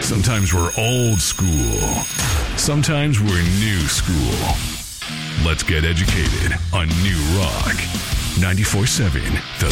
Sometimes we're old school. Sometimes we're new school. Let's get educated on New Rock 94.7 The